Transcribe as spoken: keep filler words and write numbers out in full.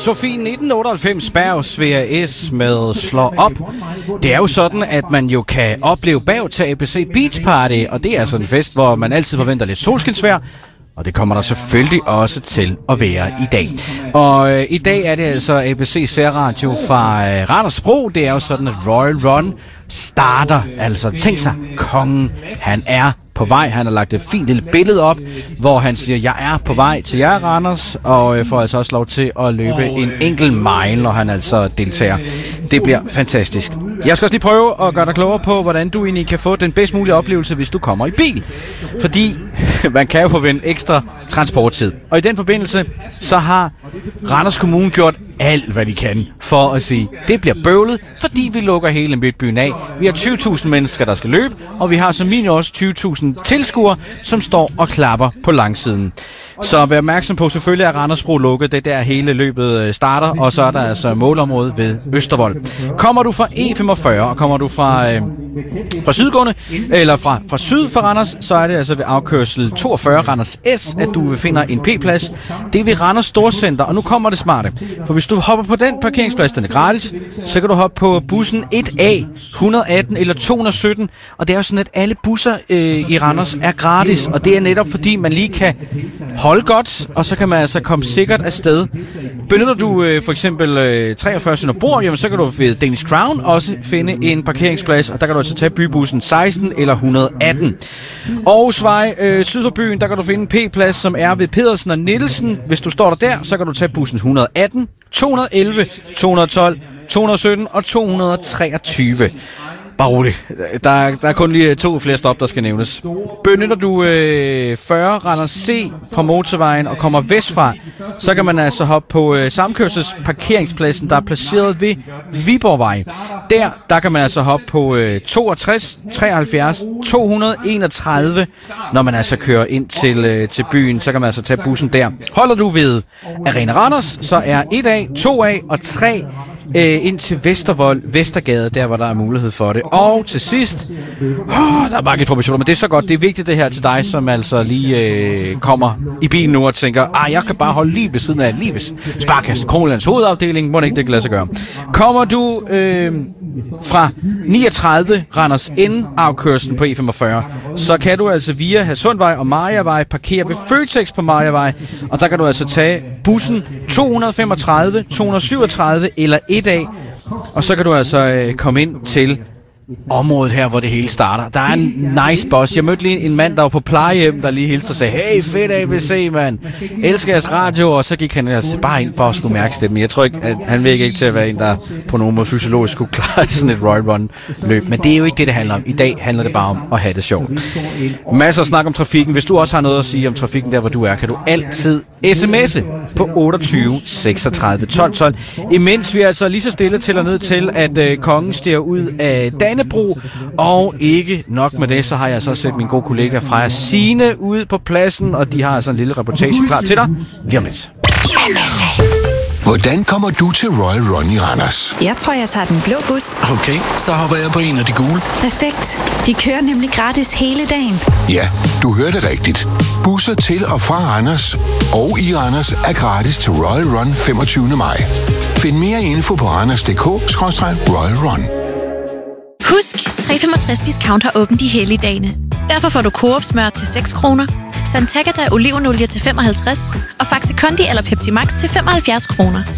Sofie nitten otteoghalvfems Bergs V R S med Slå Op. Det er jo sådan, at man jo kan opleve Berg til A B C Beach Party, og det er altså en fest, hvor man altid forventer lidt solskinsvejr. Og det kommer der selvfølgelig også til at være i dag. Og øh, i dag er det altså A B C Særradio fra øh, Randersbro. Det er jo sådan, at Royal Run starter. Altså tænk sig, kongen, han er på vej. Han har lagt et fint lille billede op, hvor han siger, jeg er på vej til jer, Randers, og øh, får altså også lov til at løbe en enkelt mile, når han altså deltager. Det bliver fantastisk. Jeg skal også lige prøve at gøre dig klogere på, hvordan du egentlig kan få den bedst mulige oplevelse, hvis du kommer i bil. Fordi man kan jo forvente ekstra transporttid. Og i den forbindelse, så har Randers Kommune gjort alt, hvad de kan for at sige, det bliver bøvlet, fordi vi lukker hele midtbyen af. Vi har tyve tusind mennesker, der skal løbe, og vi har som minimum også tyve tusind tilskuere, som står og klapper på langsiden. Så vær opmærksom på, selvfølgelig er Randersbro lukket, det er der hele løbet starter, og så er der altså målområdet ved Østervold. Kommer du fra E femogfyrre, og kommer du fra, øh, fra sydgående, eller fra, fra syd for Randers, så er det altså ved afkørsel toogfyrre Randers S, at du finder en P-plads. Det er ved Randers Storcenter, og nu kommer det smarte. For hvis du hopper på den parkeringsplads, den er gratis, så kan du hoppe på bussen et A, et hundrede atten eller to hundrede sytten, og det er jo sådan, at alle busser øh, i Randers er gratis, og det er netop fordi, man lige kan holde godt, og så kan man altså komme sikkert afsted. Benytter du øh, for eksempel øh, treogfyrre Sønderborg, jamen så kan du ved Danish Crown også finde en parkeringsplads, og der kan du altså tage bybussen seksten eller et hundrede atten. Aarhusvej øh, syd for byen, der kan du finde en P-plads, som er ved Pedersen og Nielsen. Hvis du står der der, så kan du tage bussen et hundrede atten, to hundrede elleve, to hundrede tolv, to hundrede sytten og to hundrede treogtyve. Bare roligt. Der, der er kun lige to flere stop, der skal nævnes. Benytter du øh, fyrre Randers C fra motorvejen og kommer vestfra, så kan man altså hoppe på øh, samkørselsparkeringspladsen, der er placeret ved Viborgvej. Der, der kan man altså hoppe på øh, toogtres, treoghalvfjerds, to hundrede enogtredive. Når man altså kører ind til, øh, til byen, så kan man altså tage bussen der. Holder du ved Arena Randers, så er et A, to A og tre Øh, ind til Vestervold, Vestergade, der hvor der er mulighed for det. Og til sidst, åh, der er mange informationer, men det er så godt, det er vigtigt det her til dig, som altså lige øh, kommer i bilen nu og tænker, ah, jeg kan bare holde lige ved siden af Lives Sparkassen, Kronlands hovedafdeling, må det ikke det kan lade sig gøre. Kommer du øh, fra niogtredive Randers N afkørslen på E femogfyrre, så kan du altså via Hadsundvej og Mariavej parkere ved Føtex på Mariavej, og der kan du altså tage bussen to hundrede femogtredive, to hundrede syvogtredive eller et A, og så kan du altså øh, komme ind til området her, hvor det hele starter. Der er en nice boss. Jeg mødte lige en mand, der var på plejehjem, der lige hilste og sagde, hey, fedt A B C, mand. Elsker jeres radio, og så gik han altså bare ind for at skulle mærke stemmen. Jeg tror ikke, at han virker ikke til at være en, der på nogen måde fysiologisk skulle klare sådan et Royal Run løb. Men det er jo ikke det, det handler om. I dag handler det bare om at have det sjovt. Masser af snak om trafikken. Hvis du også har noget at sige om trafikken der, hvor du er, kan du altid sms'e på otteogtyve seksogtredive tolv tolv. Imens vi altså lige så stille til og ned til, at øh, kongen stiger ud af Danebro. Og ikke nok med det, så har jeg så set min gode kollega Freja Signe ude på pladsen, og de har altså en lille reportage klar til dig lige om lidt. Hvordan kommer du til Royal Run i Randers? Jeg tror, jeg tager den blå bus. Okay, så hopper jeg på en af de gule. Perfekt. De kører nemlig gratis hele dagen. Ja, du hørte rigtigt. Busser til og fra Randers og i Randers er gratis til Royal Run femogtyvende maj. Find mere info på randers punktum d k skråstreg royal run. Husk, tre femogtres discount har åbent de helligdagene. Derfor får du Coop smør til seks kroner, Santagata olivenolie til femoghalvtreds og Faxe Kondi eller Pepsi Max til femoghalvfjerds kroner.